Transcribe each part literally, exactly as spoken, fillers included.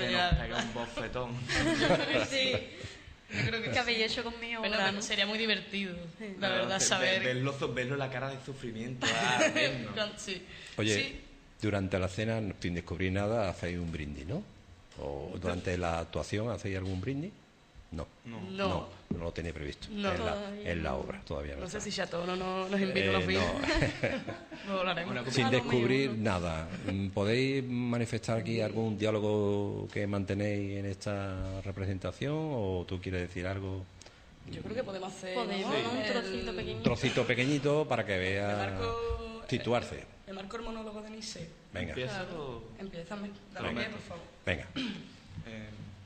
que ya... nos pega un bofetón. Sí. Yo creo que ¿Qué habéis hecho conmigo? Bueno, ahora, pero ¿no? sería muy divertido, Sí. la verdad, Ver- saber... Verlo, verlo la cara de sufrimiento. Ah, vernos. Con- sí. Oye, Sí. durante la cena, sin descubrir nada, hacéis un brindis, ¿no? ¿O durante la actuación hacéis algún brindis? No. No. No. No, no lo tenéis previsto. No. en, la, Todavía en la no. obra, todavía no. No sé está. si Chateau no, no nos invita Eh, a los vídeos. no. Lo hablaremos. Una Sin A lo descubrir mío, ¿no? nada. ¿Podéis manifestar aquí algún diálogo que mantenéis en esta representación o tú quieres decir algo? Yo creo que podemos hacer... Podemos, ¿no? ¿no? Un El- trocito pequeño. Un trocito pequeñito para que El vea marco... situarse. El marco el monólogo de Nice. Venga, Empieza o- Empieza, dale Venga. pie, por favor. venga. eh,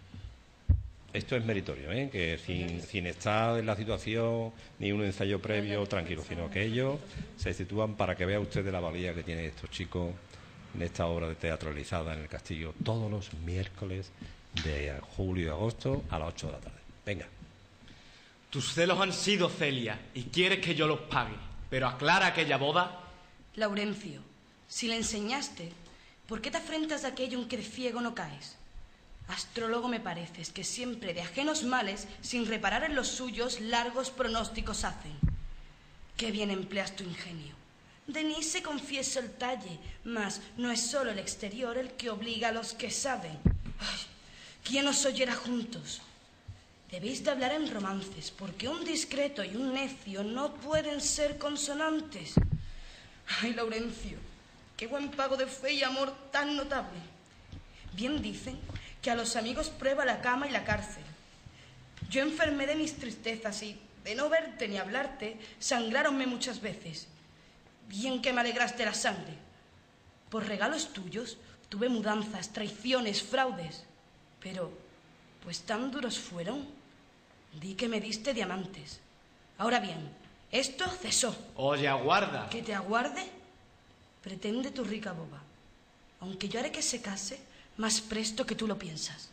Esto es meritorio, ¿eh? Que sin, sin estar en la situación ni un ensayo previo tranquilo, sino que ellos se sitúan para que vea usted de la valía que tienen estos chicos en esta obra de teatralizada en el Castillo todos los miércoles de julio y agosto a las ocho de la tarde. Venga. tus celos han sido, Celia, y quieres que yo los pague. Pero aclara aquella boda. Laurencio, si le enseñaste, ¿por qué te afrentas a aquello en que de ciego no caes? Astrólogo me pareces, que siempre de ajenos males, sin reparar en los suyos, largos pronósticos hacen. Qué bien empleas tu ingenio. Denis se confiesa el talle, mas no es solo el exterior el que obliga a los que saben. Ay, ¿quién os oyera juntos? Debéis de hablar en romances, porque un discreto y un necio no pueden ser consonantes. Ay, Laurencio, qué buen pago de fe y amor tan notable. Bien dicen que a los amigos prueba la cama y la cárcel. Yo enfermé de mis tristezas y, de no verte ni hablarte, sangráronme muchas veces. Bien que me alegraste la sangre. Por regalos tuyos tuve mudanzas, traiciones, fraudes. Pero, pues tan duros fueron, di que me diste diamantes. Ahora bien, esto cesó. Oye, aguarda. ¿Que te aguarde? Pretende tu rica boba. Aunque yo haré que se case más presto que tú lo piensas.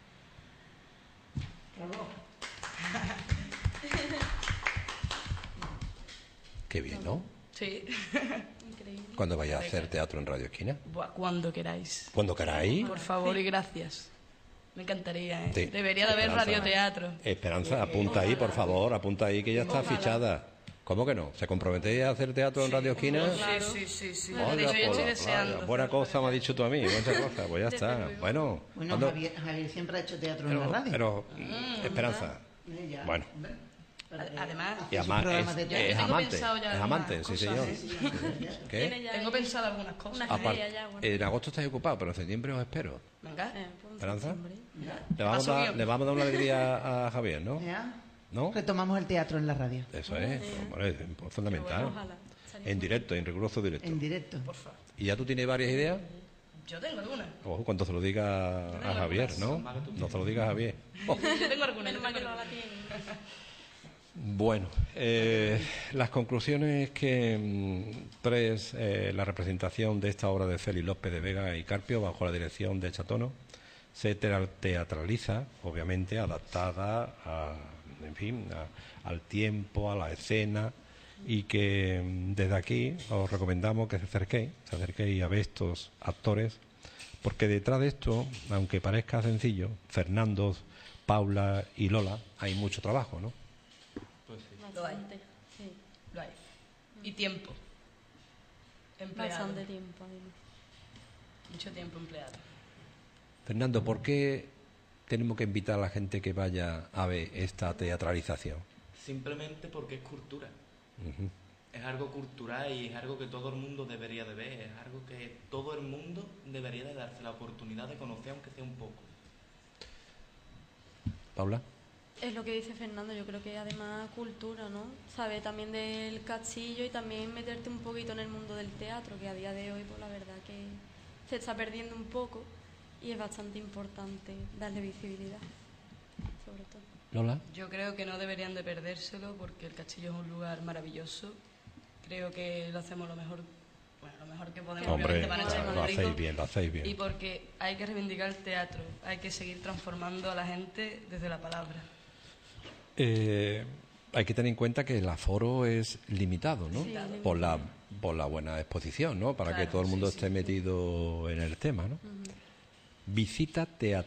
Qué bien, ¿no? Sí. Increíble. Cuando vaya a hacer teatro en Radio Esquina. Buah, cuando queráis. Cuando queráis. Por favor y gracias. Me encantaría, ¿eh? Sí. Debería de haber Esperanza. radioteatro. Esperanza, apunta ahí, por favor, apunta ahí que ya está Ojalá. fichada. ¿Cómo que no? ¿Se comprometéis a hacer teatro en Radio Esquina? Sí, sí, sí, sí. Hola, De hecho, yo hola, estoy deseando. hola. Buena cosa me ha dicho tú a mí, buena cosa, pues ya está. luego. Bueno, Bueno, cuando- Javier, Javier siempre ha hecho teatro en pero, la radio. pero, Esperanza, Eh, ya. bueno. Para que Además- hace y sus además programas es, de es teatro. tengo amante, pensado ya es algunas amante, sí cosas, señor. ¿eh? Sí, sí, ya. ¿Qué? Tiene ya Tengo ahí pensado algunas cosas. una Aparte, idea ya, bueno. en agosto estáis ocupados, pero en septiembre os espero. Venga. Eh, pues, ¿Esperanza? septiembre. Le vamos, paso a dar, guión. le vamos a dar una alegría a Javier, ¿no? ¿Ya? ¿No? Retomamos el teatro en la radio. Eso es, bueno, es fundamental. Ojalá. Estaría En directo, en riguroso directo. En directo. Por favor. ¿Y ya tú tienes varias ideas? Yo tengo algunas. Ojo, cuando se lo diga a Javier, ¿no? No se lo diga a Javier. Oh. Yo tengo algunas. Menos yo mal que tengo no la algunas. tiene. Bueno, eh, las conclusiones que mm, tres, eh, la representación de esta obra de Félix López de Vega y Carpio, bajo la dirección de Chatono, se te- teatraliza, obviamente, adaptada a, en fin, a- al tiempo, a la escena, y que mm, desde aquí os recomendamos que se acerquéis, se acerquéis a ver estos actores, porque detrás de esto, aunque parezca sencillo, Fernando, Paula y Lola, hay mucho trabajo, ¿no? Pues sí. Lo hay. Bastante, sí. Lo hay. Y tiempo. Empleado. Bastante tiempo, además. Mucho tiempo empleado. Fernando, ¿por qué tenemos que invitar a la gente que vaya a ver esta teatralización? Simplemente porque es cultura. Ujú. Es algo cultural y es algo que todo el mundo debería de ver. Es algo que todo el mundo debería de darse la oportunidad de conocer, aunque sea un poco. Paula. Es lo que dice Fernando, yo creo que además cultura, ¿no? Saber también del castillo y también meterte un poquito en el mundo del teatro, que a día de hoy, pues la verdad que se está perdiendo un poco y es bastante importante darle visibilidad, sobre todo. Lola. Yo creo que no deberían de perdérselo porque el castillo es un lugar maravilloso. Creo que lo hacemos lo mejor, bueno, lo mejor que podemos, Hombre, obviamente, para echar lo un hacéis grito. bien, lo hacéis bien. Y porque hay que reivindicar el teatro, hay que seguir transformando a la gente desde la palabra. Eh, hay que tener en cuenta que el aforo es limitado, ¿no? Sí, limitado. Por la por la buena exposición, ¿no? Para Claro, que todo el mundo sí, esté sí. metido en el tema, ¿no? Visita